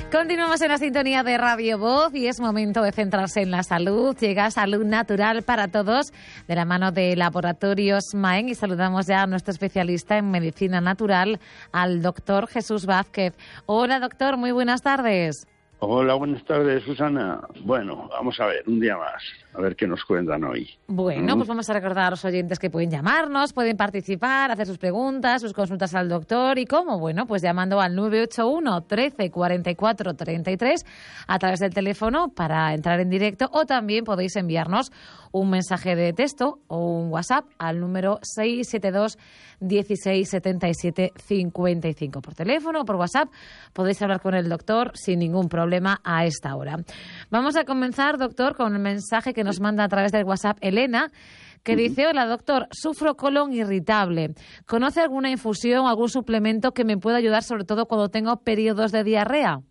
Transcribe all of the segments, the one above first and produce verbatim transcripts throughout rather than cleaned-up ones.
Continuamos en la sintonía de Radio Voz y es momento de centrarse en la salud. Llega Salud Natural para Todos de la mano de Laboratorios Maen y saludamos ya a nuestro especialista en medicina natural, al doctor Jesús Vázquez. Hola doctor, muy buenas tardes. Hola, buenas tardes, Susana. Bueno, vamos a ver, un día más, a ver qué nos cuentan hoy. Bueno, ¿Mm? pues vamos a recordar a los oyentes que pueden llamarnos, pueden participar, hacer sus preguntas, sus consultas al doctor. ¿Y cómo? Bueno, pues llamando al nueve ocho uno, trece, cuarenta y cuatro, treinta y tres a través del teléfono para entrar en directo, o también podéis enviarnos un mensaje de texto o un WhatsApp al número seis siete dos, dieciséis, setenta y siete, cincuenta y cinco. Por teléfono o por WhatsApp podéis hablar con el doctor sin ningún problema a esta hora. Vamos a comenzar, doctor, con el mensaje que nos manda a través del WhatsApp Elena, que dice: hola doctor, sufro colon irritable. ¿Conoce alguna infusión, algún suplemento que me pueda ayudar, sobre todo cuando tengo periodos de diarrea?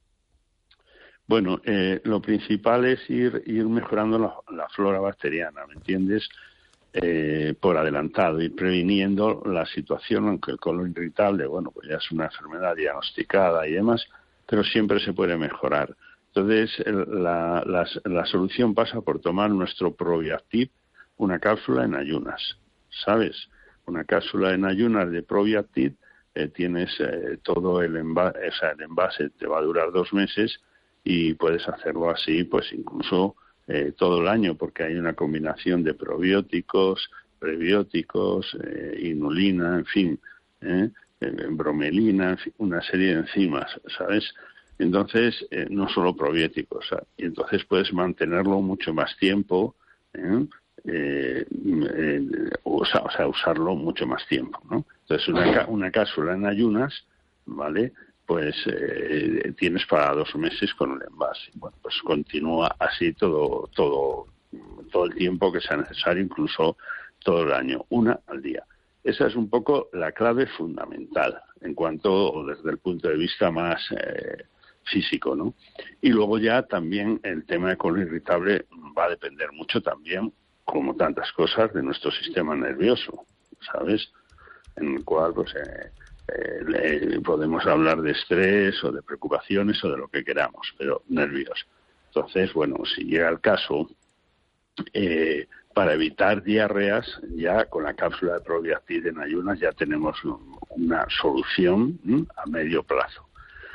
Bueno, eh, lo principal es ir, ir mejorando la, la flora bacteriana, ¿me entiendes? Eh, por adelantado, ir previniendo la situación, aunque el colon irritable, bueno, pues ya es una enfermedad diagnosticada y demás, pero siempre se puede mejorar. Entonces, el, la, la, la solución pasa por tomar nuestro Probiactiv, una cápsula en ayunas, ¿sabes? Una cápsula en ayunas de Probiactiv, eh, tienes eh, todo el envase, o sea, el envase te va a durar dos meses y puedes hacerlo así, pues incluso eh, todo el año, porque hay una combinación de probióticos, prebióticos, eh, inulina, en fin, ¿eh? bromelina, en fin, una serie de enzimas, ¿sabes? Entonces, eh, no solo probióticos, ¿sabes? Y entonces puedes mantenerlo mucho más tiempo, ¿eh? Eh, eh, o, sea, o sea, usarlo mucho más tiempo, ¿no? Entonces, una, una cápsula en ayunas, ¿vale?, pues eh, tienes para dos meses con el envase. Bueno, pues continúa así todo, todo, todo el tiempo que sea necesario, incluso todo el año, una al día. Esa es un poco la clave fundamental en cuanto, o desde el punto de vista más eh, físico, ¿no? Y luego ya también el tema de colon irritable va a depender mucho también, como tantas cosas, de nuestro sistema nervioso, ¿sabes? En el cual, pues, eh, eh, le, podemos hablar de estrés o de preocupaciones o de lo que queramos, pero nervios. Entonces, bueno, si llega el caso, eh, para evitar diarreas, ya con la cápsula de Probiactiv en ayunas ya tenemos una solución ¿m? a medio plazo.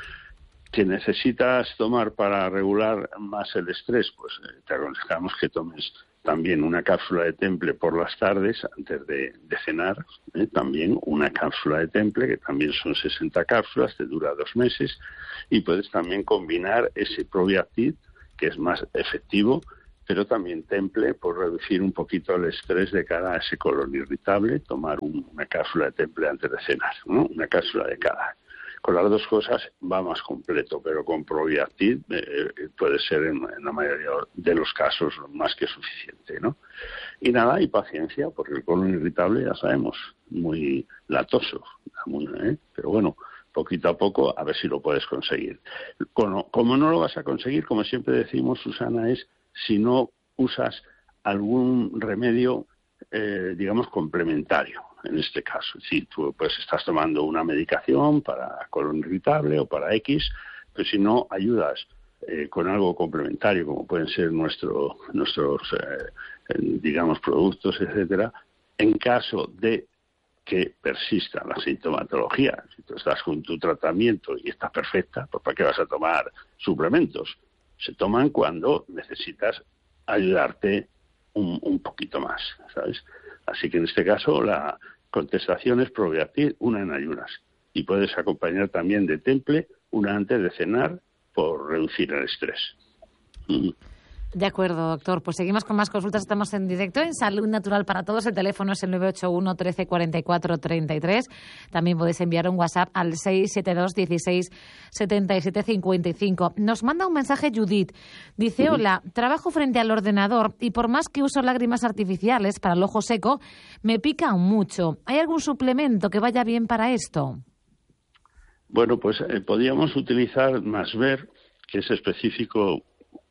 ¿Que necesitas tomar para regular más el estrés? Pues eh, te aconsejamos que tomes también una cápsula de Temple por las tardes antes de, de cenar, ¿eh? También una cápsula de Temple, que también son sesenta cápsulas, te dura dos meses, y puedes también combinar ese Probiactiv, que es más efectivo, pero también Temple por reducir un poquito el estrés de cara a ese colon irritable, tomar un, una cápsula de Temple antes de cenar, ¿no? Una cápsula de cada. Con las dos cosas va más completo, pero con Probiactiv eh, puede ser en, en la mayoría de los casos más que suficiente, ¿no? Y nada, y paciencia, porque el colon irritable, ya sabemos, muy latoso, muy, ¿eh? Pero bueno, poquito a poco, a ver si lo puedes conseguir. Como, como no lo vas a conseguir, como siempre decimos, Susana, es si no usas algún remedio, eh, digamos, complementario. En este caso, si tú pues estás tomando una medicación para colon irritable o para X, pues si no ayudas eh, con algo complementario, como pueden ser nuestro, nuestros, eh, digamos, productos, etcétera, en caso de que persista la sintomatología. Si tú estás con tu tratamiento y estás perfecta, pues ¿para qué vas a tomar suplementos? Se toman cuando necesitas ayudarte un, un poquito más, ¿sabes? Así que en este caso la contestación es Probiactiv, una en ayunas. Y puedes acompañar también de Temple, una antes de cenar, por reducir el estrés. Mm. De acuerdo, doctor. Pues seguimos con más consultas. Estamos en directo en Salud Natural para Todos. El teléfono es el nueve ocho uno, trece, cuarenta y cuatro, treinta y tres. También podéis enviar un WhatsApp al seis siete dos, dieciséis, setenta y siete, cincuenta y cinco. Nos manda un mensaje Judith. Dice: hola, trabajo frente al ordenador y por más que uso lágrimas artificiales para el ojo seco, me pica mucho. ¿Hay algún suplemento que vaya bien para esto? Bueno, pues eh, podríamos utilizar Masver, que es específico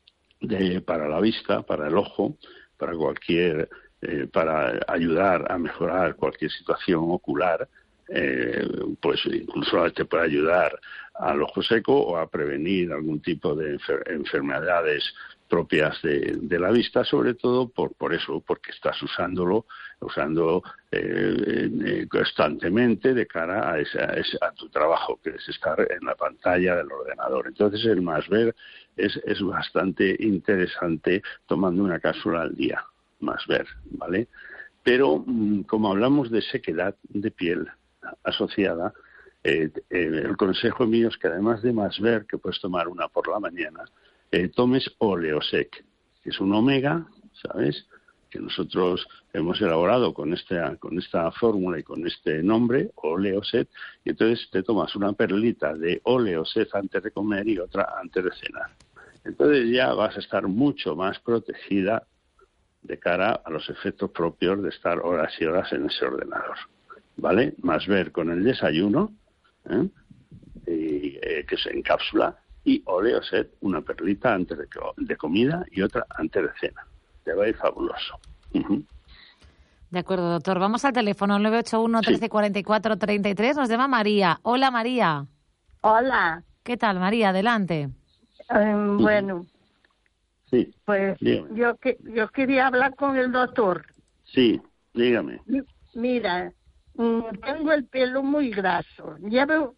De, para la vista, para el ojo, para cualquier, eh, para ayudar a mejorar cualquier situación ocular, eh, pues incluso te puede ayudar al ojo seco o a prevenir algún tipo de enfer- enfermedades propias de, de la vista, sobre todo por, por eso, porque estás usándolo, usando eh, eh, constantemente de cara a, ese, a, ese, a tu trabajo, que es estar en la pantalla del ordenador. Entonces el más ver es, es bastante interesante tomando una cápsula al día, más ver, ¿vale? Pero como hablamos de sequedad de piel asociada, eh, eh, el consejo mío es que además de más ver, que puedes tomar una por la mañana, Eh, tomes Oleosec, que es un omega, ¿sabes?, que nosotros hemos elaborado con esta, con esta fórmula y con este nombre, Oleosec, y entonces te tomas una perlita de Oleosec antes de comer y otra antes de cenar. Entonces ya vas a estar mucho más protegida de cara a los efectos propios de estar horas y horas en ese ordenador, ¿vale? Más ver con el desayuno, ¿eh? Y, eh, que se encapsula, y Oleosec, una perlita antes de, de comida y otra antes de cena. Te va a ir fabuloso. Uh-huh. De acuerdo, doctor. Vamos al teléfono nueve ocho uno, trece cuarenta y cuatro, treinta y tres. Nos llama María. Hola, María. Hola. ¿Qué tal, María? Adelante. Um, bueno, sí, pues dígame. yo que yo quería hablar con el doctor. Sí, dígame. Mira, tengo el pelo muy graso. Llevo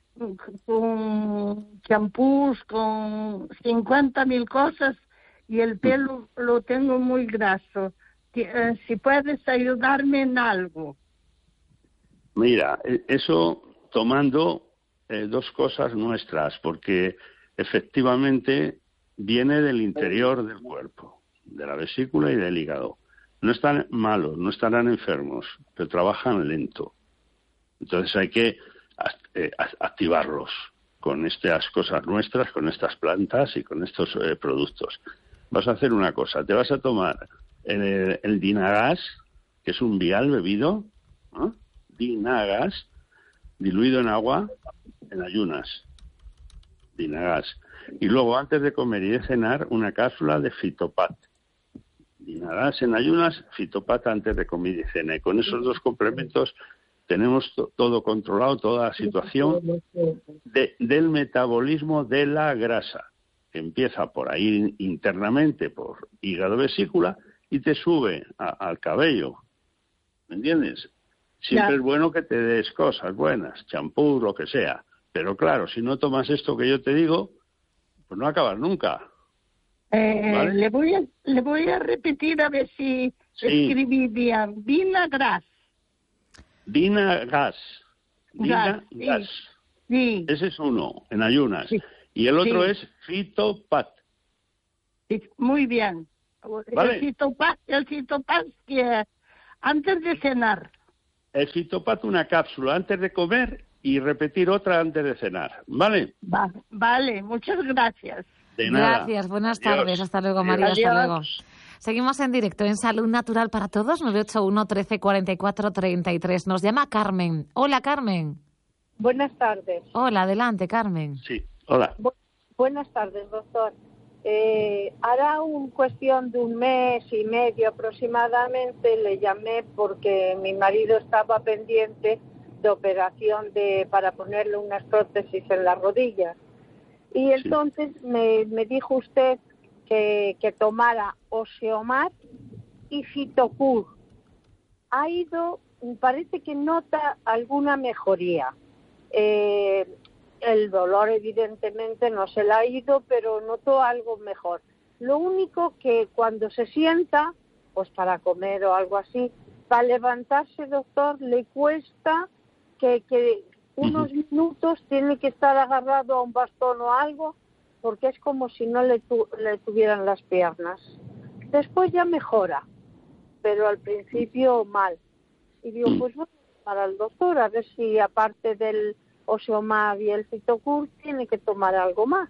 con champús, con cincuenta mil cosas, y el pelo lo tengo muy graso. Si puedes ayudarme en algo. Mira, eso tomando eh, dos cosas nuestras, porque efectivamente viene del interior del cuerpo, de la vesícula y del hígado. No están malos, no estarán enfermos, pero trabajan lento. Entonces hay que eh, activarlos con estas cosas nuestras, con estas plantas y con estos eh, productos. Vas a hacer una cosa, te vas a tomar el, el Dinagas, que es un vial bebido, ¿no? Dinagas, diluido en agua, en ayunas. Dinagas. Y luego, antes de comer y de cenar, una cápsula de Fitopat. Dinagas en ayunas, Fitopat antes de comer y cena. Y con esos dos complementos tenemos to- todo controlado, toda la situación de, del metabolismo de la grasa, que empieza por ahí internamente, por hígado-vesícula, y te sube a, al cabello. ¿Me entiendes? Siempre ya. Es bueno que te des cosas buenas, champú, lo que sea. Pero claro, si no tomas esto que yo te digo, pues no acabas nunca. Eh, ¿Vale? le voy a le voy a repetir a ver si sí. escribí bien. Dinagras. Dinagas. Dinagas. Sí. Sí. Ese es uno, en ayunas. Sí. Y el otro sí. es Fitopat. Sí, muy bien. ¿Vale? El Fitopat, el Fitopat que antes de cenar. El Fitopat, una cápsula antes de comer y repetir otra antes de cenar. ¿Vale? Va, vale, muchas gracias. De nada. Gracias, buenas Adiós. tardes. Hasta luego, Adiós. María. Adiós. Hasta luego. Seguimos en directo en Salud Natural para Todos, nueve ocho uno, trece cuarenta y cuatro, treinta y tres. Nos llama Carmen. Hola, Carmen. Buenas tardes. Hola, adelante, Carmen. Sí, hola. Bu- buenas tardes, doctor. Eh, hará un cuestión de un mes y medio aproximadamente le llamé porque mi marido estaba pendiente de operación de para ponerle unas prótesis en las rodillas. Y entonces sí. me, me dijo usted que, que tomara Osteomar y Fitocur. Ha ido, parece que nota alguna mejoría. Eh, el dolor evidentemente no se le ha ido, pero notó algo mejor. Lo único que cuando se sienta, pues para comer o algo así, para levantarse, doctor, le cuesta que... que unos minutos tiene que estar agarrado a un bastón o algo, porque es como si no le, tu, le tuvieran las piernas. Después ya mejora, pero al principio mal. Y digo, pues voy a llamar al doctor a ver si aparte del Osteomar y el Fitocur tiene que tomar algo más.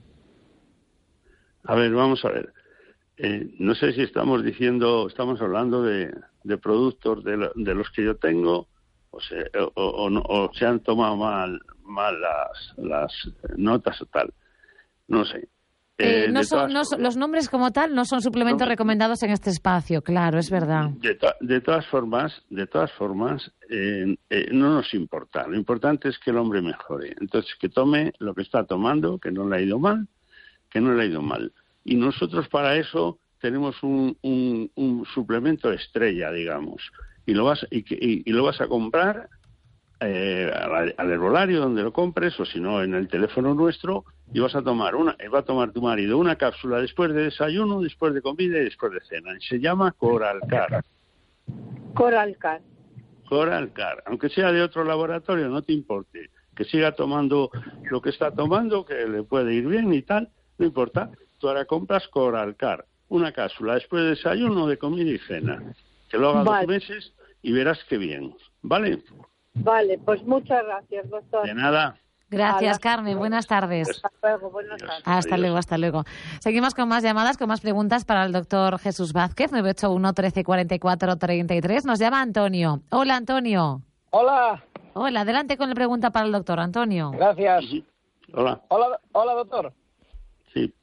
A ver, vamos a ver. Eh, no sé si estamos diciendo, estamos hablando de, de productos de, lo, de los que yo tengo, o se, o, o, o, o se han tomado mal, mal las, las notas o tal. No sé. Eh, Eh, no de son, todas no son- formas- los nombres como tal no son suplementos No. recomendados en este espacio, claro, es verdad. De, to- de todas formas, de todas formas, eh, eh, no nos importa. Lo importante es que el hombre mejore. Entonces, que tome lo que está tomando, que no le ha ido mal, que no le ha ido mal. Y nosotros para eso tenemos un, un, un suplemento estrella, digamos, y lo vas y, que- y- y lo vas a comprar eh, al, al herbolario donde lo compres, o si no en el teléfono nuestro, y vas a tomar una, va a tomar tu marido una cápsula después de desayuno, después de comida y después de cena. Y se llama Coralcar. Coralcar. Coralcar, aunque sea de otro laboratorio, no te importe, que siga tomando lo que está tomando, que le puede ir bien y tal, no importa. Tú ahora compras Coralcar, una cápsula después de desayuno, de comida y cena. Que lo haga Vale. dos meses y verás qué bien, ¿vale? Vale, pues muchas gracias, doctor. De nada. Gracias, Ala. Carmen. Buenas tardes. Hasta luego, buenas Adiós. tardes. Hasta Adiós. luego, hasta luego. Seguimos con más llamadas, con más preguntas para el doctor Jesús Vázquez, nueve ocho uno, trece, cuarenta y cuatro, treinta y tres. Nos llama Antonio. Hola, Antonio. Hola, Hola, adelante con la pregunta para el doctor Antonio. gracias. Ujú. Hola. Hola, hola doctor. Sí.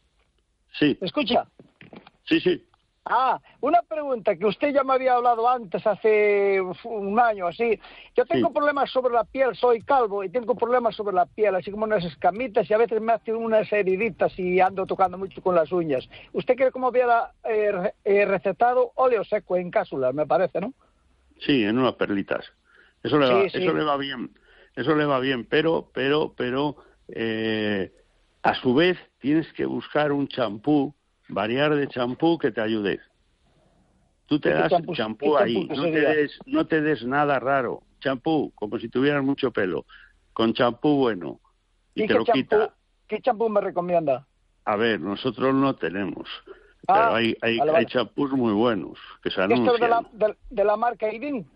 Sí, ¿Me escucha? sí, sí. Ah, una pregunta que usted ya me había hablado antes, hace un año así. Yo tengo Sí. problemas sobre la piel, soy calvo y tengo problemas sobre la piel, así como unas escamitas y a veces me hacen unas heriditas y ando tocando mucho con las uñas. ¿Usted cree que me hubiera eh, re- eh, recetado óleo seco en cápsulas, me parece, no? Sí, en unas perlitas. Eso le Sí, va, sí. eso le va bien. Eso le va bien, pero, pero, pero, eh, a su vez tienes que buscar un champú, variar de champú que te ayude. Tú te ¿Y qué das champú- champú qué ahí, champú no te sería? des, no te des nada raro. Champú, como si tuvieras mucho pelo, con champú bueno y, ¿Y te qué lo champú, quita. qué champú me recomienda? A ver, nosotros no tenemos, Ah, pero hay, hay, vale, hay vale. champús muy buenos que se ¿Esto es de la, anuncian. de, de la marca Idin?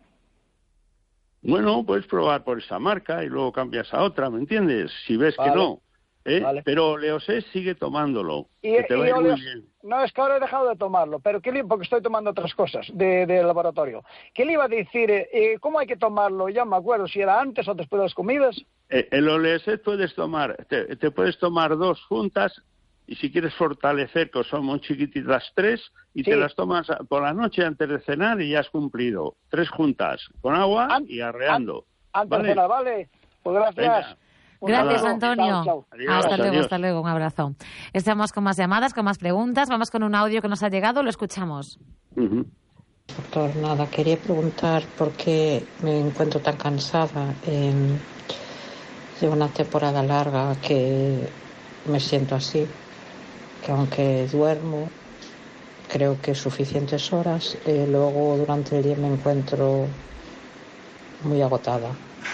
Bueno, puedes probar por esa marca y luego cambias a otra, ¿me entiendes? Si ves Vale. que no. ¿eh? Vale. Pero Leosés sigue tomándolo, Y, que te va a y ir muy óleos- bien. No, es que ahora he dejado de tomarlo, pero ¿qué le, porque estoy tomando otras cosas de, de laboratorio. ¿Qué le iba a decir? Eh, eh, ¿Cómo hay que tomarlo? Ya me acuerdo, si era antes o después de las comidas. Eh, el Oleoset puedes tomar, te, te puedes tomar dos juntas y si quieres fortalecer, que son muy chiquititas, tres, y Sí. te las tomas a- por la noche antes de cenar y ya has cumplido. Tres juntas, con agua An- y arreando. Antes ¿Vale? de cenar, ¿vale? Pues gracias. Venga. Un Gracias, saludo. Antonio. Chao, chao. Adiós, hasta luego, adiós. hasta luego. Un abrazo. Estamos con más llamadas, con más preguntas. Vamos con un audio que nos ha llegado. Lo escuchamos. Ujú. Doctor, nada, quería preguntar por qué me encuentro tan cansada. Eh, llevo una temporada larga que me siento así, que aunque duermo, creo que suficientes horas, eh, luego durante el día me encuentro muy agotada.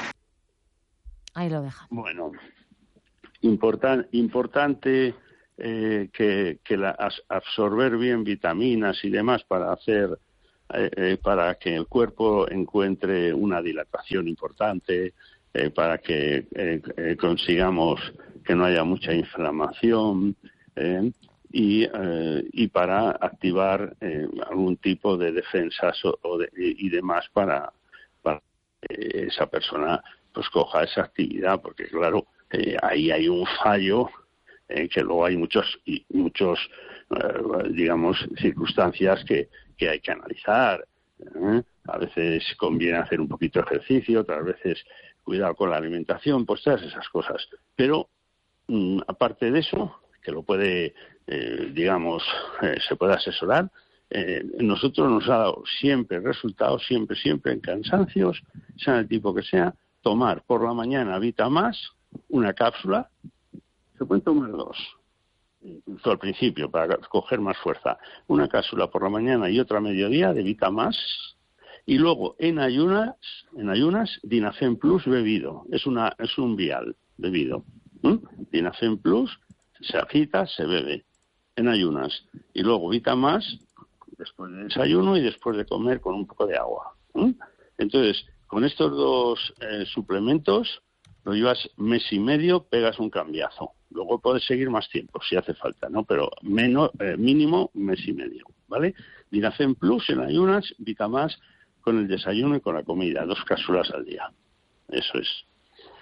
Ahí lo deja. Bueno, importan- importante eh, que, que la, as- absorber bien vitaminas y demás para hacer eh, eh, para que el cuerpo encuentre una dilatación importante, eh, para que eh, eh, consigamos que no haya mucha inflamación eh, y, eh, y para activar eh, algún tipo de defensas o, o de- y, y demás para, para que esa persona pues coja esa actividad, porque claro, eh, ahí hay un fallo, eh, que luego hay muchos, y muchos eh, digamos, circunstancias que, que hay que analizar. ¿eh? A veces conviene hacer un poquito de ejercicio, otras veces cuidado con la alimentación, pues todas esas cosas. Pero, mm, aparte de eso, que lo puede, eh, digamos, eh, se puede asesorar, eh, nosotros nos ha dado siempre resultados, siempre, siempre en cansancios, sea el tipo que sea, tomar por la mañana Vita Más, una cápsula, se pueden tomar dos, incluso al principio, para coger más fuerza, una cápsula por la mañana y otra a mediodía de Vita Más, y luego en ayunas, en ayunas, Dinafem Plus bebido, es una es un vial bebido. ¿Mm? Dinafem Plus se agita, se bebe en ayunas, y luego Vita Más después del desayuno y después de comer con un poco de agua. ¿Mm? Entonces, con estos dos eh, suplementos lo llevas mes y medio, pegas un cambiazo. Luego puedes seguir más tiempo si hace falta, ¿no? Pero menos, eh, mínimo mes y medio, ¿vale? Dinafem Plus en ayunas, Vita Más con el desayuno y con la comida, dos cápsulas al día. Eso es.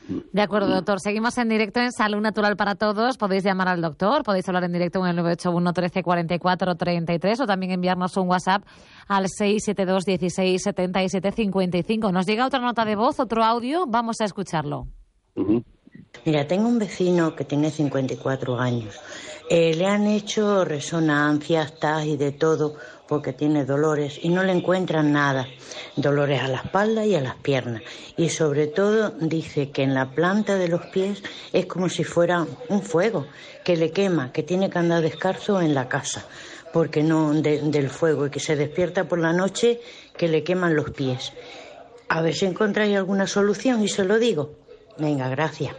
De acuerdo, doctor. Seguimos en directo en Salud Natural para Todos. Podéis llamar al doctor, podéis hablar en directo en el nueve ocho uno, trece, cuarenta y cuatro, treinta y tres o también enviarnos un WhatsApp al seis siete dos, dieciséis, setenta y siete, cincuenta y cinco. Nos llega otra nota de voz, otro audio. Vamos a escucharlo. Uh-huh. Mira, tengo un vecino que tiene cincuenta y cuatro años. Eh, le han hecho resonancias, T A S y de todo porque tiene dolores y no le encuentran nada. Dolores a la espalda y a las piernas. Y sobre todo dice que en la planta de los pies es como si fuera un fuego que le quema, que tiene que andar descalzo en la casa porque no de, del fuego y que se despierta por la noche que le queman los pies. A ver si encontráis alguna solución y se lo digo. Venga, gracias.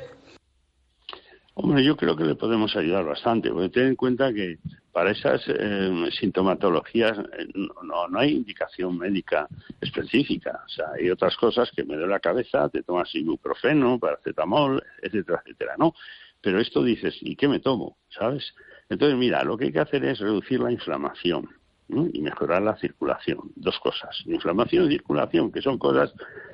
Hombre, yo creo que le podemos ayudar bastante, porque ten en cuenta que para esas eh, sintomatologías eh, no, no hay indicación médica específica. O sea, hay otras cosas que me duele la cabeza, te tomas ibuprofeno, paracetamol, etcétera, etcétera, ¿no? Pero esto dices, ¿y qué me tomo? ¿Sabes? Entonces, mira, lo que hay que hacer es reducir la inflamación, ¿no? Y mejorar la circulación. Dos cosas, inflamación y circulación, que son cosas,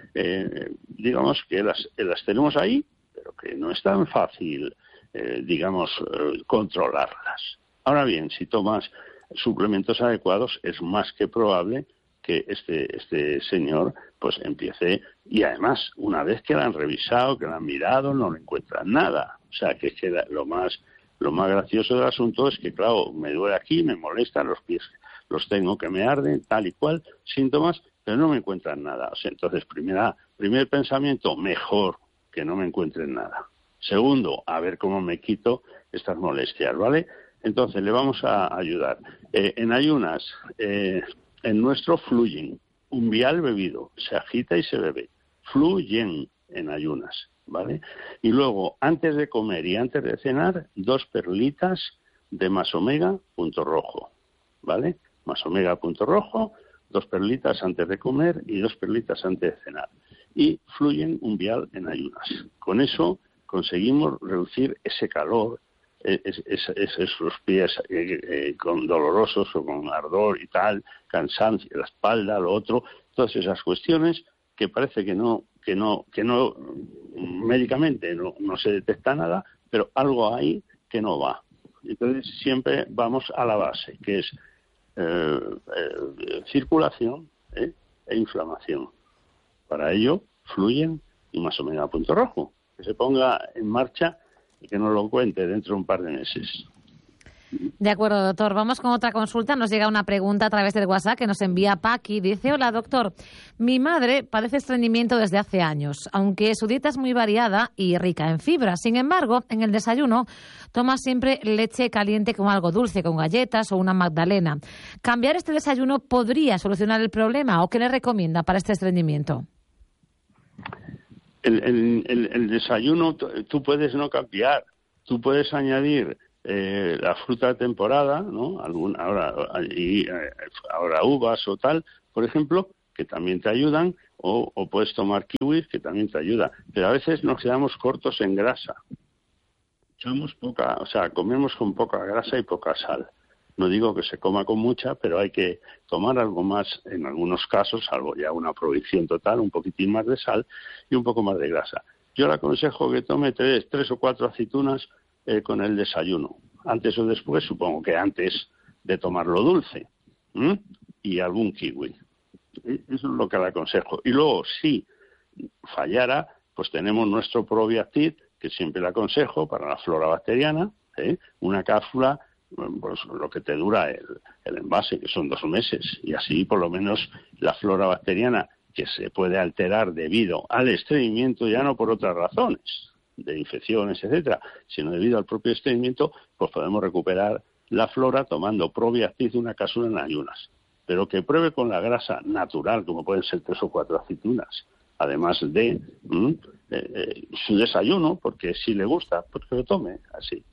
eh, digamos, que las, las tenemos ahí, pero que no es tan fácil, eh, digamos, eh, controlarlas. Ahora bien, si tomas suplementos adecuados, es más que probable que este este señor pues empiece, y además, una vez que la han revisado, que la han mirado, no le encuentran nada. O sea, que queda lo más lo más gracioso del asunto es que, claro, me duele aquí, me molestan los pies, los tengo que me arden, tal y cual, síntomas, pero no me encuentran nada. O sea, entonces, primera, primer pensamiento, mejor que no me encuentren nada. Segundo, a ver cómo me quito estas molestias, ¿vale? Entonces, le vamos a ayudar. Eh, en ayunas, eh, en nuestro Fluyen, un vial bebido, se agita y se bebe. Fluyen en ayunas, ¿vale? Y luego, antes de comer y antes de cenar, dos perlitas de Masomega punto rojo, ¿vale? Masomega punto rojo, dos perlitas antes de comer y dos perlitas antes de cenar. Y Fluyen un vial en ayunas. Con eso conseguimos reducir ese calor, Es, es, es, esos pies eh, eh, con dolorosos o con ardor y tal, cansancio, la espalda, lo otro, todas esas cuestiones que parece que no, que no, que no médicamente no, no se detecta nada, pero algo hay que no va. Entonces siempre vamos a la base, que es eh, eh, circulación eh, e inflamación. Para ello, Fluyen y Masomega punto rojo, que se ponga en marcha y que nos lo cuente dentro de un par de meses. De acuerdo, doctor. Vamos con otra consulta. Nos llega una pregunta a través del WhatsApp que nos envía Paqui. Dice, hola, doctor. Mi madre padece estreñimiento desde hace años, aunque su dieta es muy variada y rica en fibra. Sin embargo, en el desayuno toma siempre leche caliente con algo dulce, con galletas o una magdalena. ¿Cambiar este desayuno podría solucionar el problema o qué le recomienda para este estreñimiento? El, el, el, el desayuno tú puedes no cambiar, tú puedes añadir eh, la fruta de temporada, ¿no? Algún, ahora, y, eh, ahora uvas o tal, por ejemplo, que también te ayudan, o, o puedes tomar kiwis, que también te ayuda. Pero a veces nos quedamos cortos en grasa. Echamos poca, o sea, comemos con poca grasa y poca sal. No digo que se coma con mucha, pero hay que tomar algo más, en algunos casos, salvo ya una prohibición total, un poquitín más de sal y un poco más de grasa. Yo le aconsejo que tome tres, tres o cuatro aceitunas eh, con el desayuno, antes o después, supongo que antes de tomarlo dulce, ¿m? Y algún kiwi. Eso es lo que le aconsejo. Y luego, si fallara, pues tenemos nuestro Probiactit, que siempre le aconsejo para la flora bacteriana, ¿eh? Una cápsula, pues lo que te dura el, el envase, que son dos meses, y así por lo menos la flora bacteriana, que se puede alterar debido al estreñimiento, ya no por otras razones, de infecciones, etcétera, sino debido al propio estreñimiento, pues podemos recuperar la flora tomando Probiactit, una cápsula en ayunas. Pero que pruebe con la grasa natural, como pueden ser tres o cuatro aceitunas, además de ¿m? Eh, eh, su desayuno, porque si le gusta, pues que lo tome así.